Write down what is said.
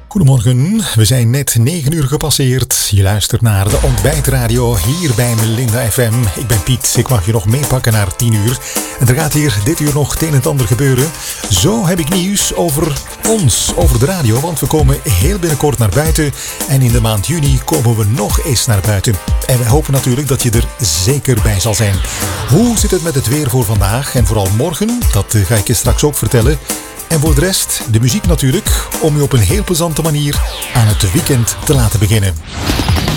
Goedemorgen, we zijn net 9 uur gepasseerd. Je luistert naar de ontbijtradio hier bij Melinda FM. Ik ben Piet, ik mag je nog meepakken naar 10 uur. En er gaat hier dit uur nog het een en ander gebeuren. Zo heb ik nieuws over ons, over de radio, want we komen heel binnenkort naar buiten. En in de maand juni komen we nog eens naar buiten. En wij hopen natuurlijk dat je er zeker bij zal zijn. Hoe zit het met het weer voor vandaag en vooral morgen? Dat ga ik je straks ook vertellen. En voor de rest, de muziek natuurlijk, om je op een heel plezante manier aan het weekend te laten beginnen.